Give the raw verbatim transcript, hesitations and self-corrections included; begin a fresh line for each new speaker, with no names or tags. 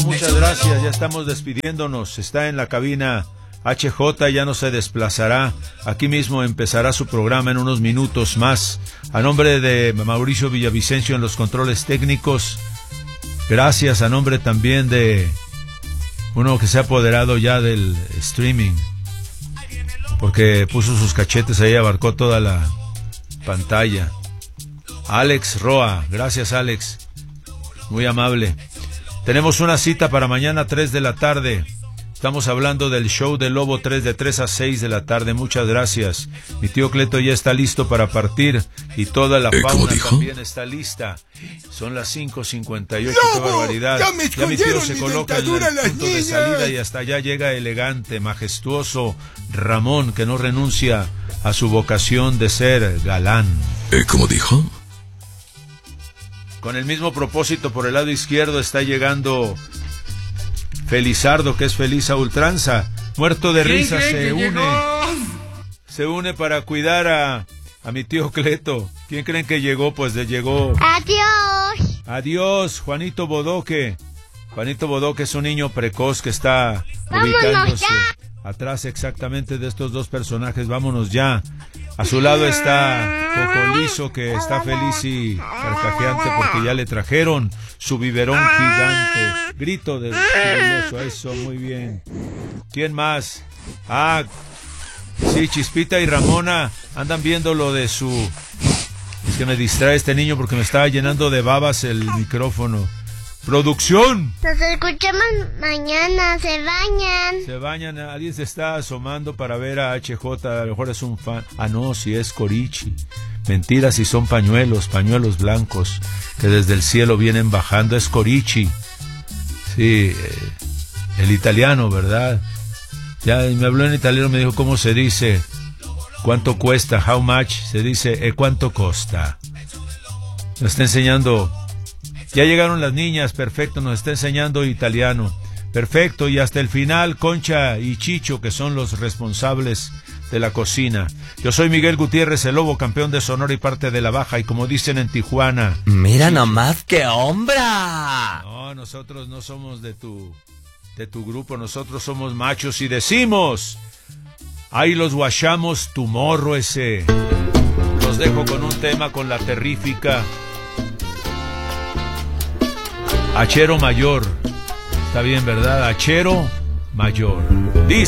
muchas gracias. Ya estamos despidiéndonos. Está en la cabina H J, ya no se desplazará. Aquí mismo empezará su programa en unos minutos más. A nombre de Mauricio Villavicencio en los controles técnicos, gracias. A nombre también de uno que se ha apoderado ya del streaming, porque puso sus cachetes ahí, abarcó toda la pantalla. Alex Roa, gracias Alex, muy amable. Tenemos una cita para mañana tres de la tarde. Estamos hablando del show del Lobo tres de tres a seis de la tarde. Muchas gracias. Mi tío Cleto ya está listo para partir y toda la
¿Eh,
fauna también está lista. Son las cinco cincuenta y ocho, qué barbaridad.
Ya, me
ya mi tío se
mi
coloca en el
dentadura, las
punto de
niñas.
salida y hasta allá llega elegante, majestuoso Ramón, que no renuncia a su vocación de ser galán.
¿Eh, cómo dijo?
Con el mismo propósito, por el lado izquierdo está llegando Felizardo, que es feliz a ultranza, muerto de risa, se une, se une para cuidar a, a mi tío Cleto. ¿Quién creen que llegó? Pues le llegó.
Adiós.
Adiós, Juanito Bodoque. Juanito Bodoque es un niño precoz que está
Vámonos
ubicándose
ya.
atrás exactamente de estos dos personajes. Vámonos ya. A su lado está Cocolizo, que está feliz y carcajeante porque ya le trajeron su biberón gigante. Grito de eso, eso, muy bien. ¿Quién más? Ah, sí, Chispita y Ramona andan viendo lo de su... Es que me distrae este niño porque me estaba llenando de babas el micrófono. ¡Producción!
Nos escuchamos mañana, se bañan.
Se bañan, alguien se está asomando para ver a H J, a lo mejor es un fan. Ah, no, si es Corichi. Mentira, si son pañuelos, pañuelos blancos que desde el cielo vienen bajando. Es Corichi. Sí, eh, el italiano, ¿verdad? Ya me habló en italiano, me dijo cómo se dice, cuánto cuesta, how much, se dice, eh, cuánto costa. Nos está enseñando... Ya llegaron las niñas, perfecto, nos está enseñando italiano. Perfecto, y hasta el final, Concha y Chicho, que son los responsables de la cocina. Yo soy Miguel Gutiérrez, el Lobo, campeón de Sonora y parte de la Baja, y como dicen en Tijuana...
¡Mira nomás qué hombra!
No, nosotros no somos de tu, de tu grupo, nosotros somos machos y decimos... Ahí los guachamos, tu morro ese. Los dejo con un tema con la terrífica... Achero Mayor. Está bien, ¿verdad? Achero Mayor. Dice